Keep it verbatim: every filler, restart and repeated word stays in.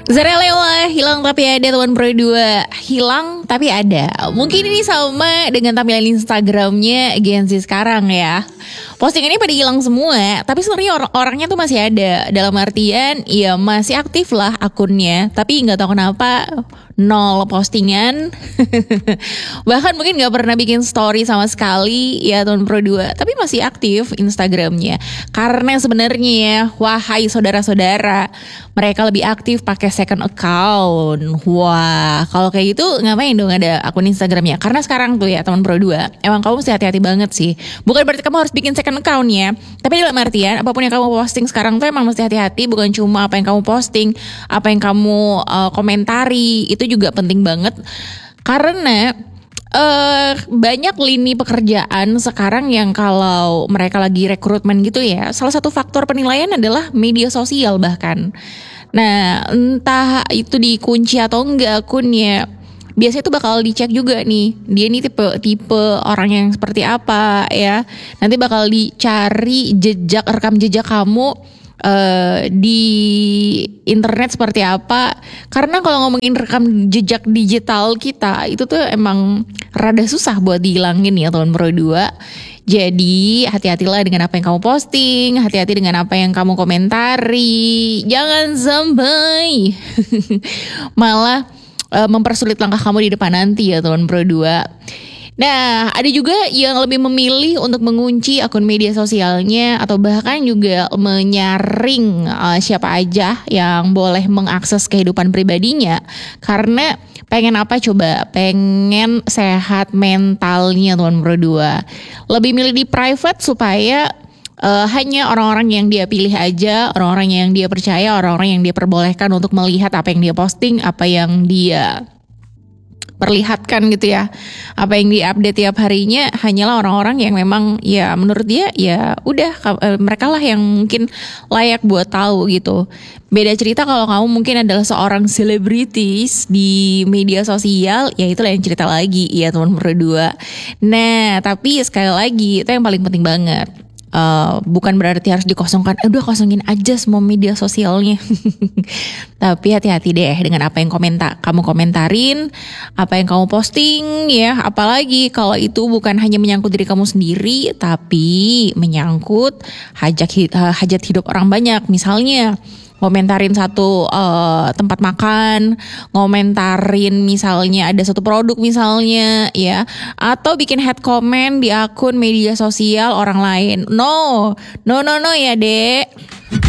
Zarelewa hilang tapi ada, teman Pro dua hilang tapi ada. Mungkin ini sama dengan tampilan Instagramnya Gen Z sekarang ya. Postingannya pada hilang semua, tapi sebenarnya or- orangnya tuh masih ada. Dalam artian ya masih aktif lah akunnya, tapi nggak tahu kenapa nol postingan. Bahkan mungkin nggak pernah bikin story sama sekali ya teman Pro dua, tapi masih aktif Instagramnya. Karena sebenarnya ya, wahai saudara-saudara, mereka lebih aktif pakai second account. Wah, kalau kayak gitu ngapain dong ada akun Instagramnya? Karena sekarang tuh ya teman Pro dua, emang kamu mesti hati-hati banget sih. Bukan berarti kamu harus bikin second account ya, tapi dalam artian apapun yang kamu posting sekarang tuh emang mesti hati-hati. Bukan cuma apa yang kamu posting, apa yang kamu uh, komentari, itu juga penting banget. Karena Uh, banyak lini pekerjaan sekarang yang kalau mereka lagi rekrutmen gitu ya, salah satu faktor penilaian adalah media sosial bahkan. Nah, entah itu dikunci atau enggak akunnya, biasanya tuh bakal dicek juga nih, dia nih tipe tipe orang yang seperti apa ya. Nanti bakal dicari jejak rekam jejak kamu Uh, di internet seperti apa. Karena kalau ngomongin rekam jejak digital kita, itu tuh emang rada susah buat dihilangin ya teman Pro dua. Jadi hati-hatilah dengan apa yang kamu posting, hati-hati dengan apa yang kamu komentari. Jangan sampai malah uh, mempersulit langkah kamu di depan nanti ya teman Pro dua. Nah, ada juga yang lebih memilih untuk mengunci akun media sosialnya atau bahkan juga menyaring uh, siapa aja yang boleh mengakses kehidupan pribadinya. Karena pengen apa coba? Pengen sehat mentalnya teman Pro dua. Lebih milih di private supaya uh, hanya orang-orang yang dia pilih aja, orang-orang yang dia percaya, orang-orang yang dia perbolehkan untuk melihat apa yang dia posting, apa yang dia perlihatkan gitu ya, apa yang diupdate tiap harinya hanyalah orang-orang yang memang ya menurut dia ya udah mereka lah yang mungkin layak buat tahu gitu. Beda cerita kalau kamu mungkin adalah seorang selebritis di media sosial, ya itu lain cerita lagi ya teman Pro dua. Nah tapi sekali lagi itu yang paling penting banget. Uh, bukan berarti harus dikosongkan, eh, udah kosongin aja semua media sosialnya. Tapi hati-hati deh dengan apa yang komentar, kamu komentarin, apa yang kamu posting ya. Apalagi kalau itu bukan hanya menyangkut diri kamu sendiri, tapi menyangkut hajat, hajat hidup orang banyak. Misalnya ngomentarin satu uh, tempat makan, ngomentarin misalnya ada satu produk misalnya ya, atau bikin head comment di akun media sosial orang lain. No, no, no, no ya dek.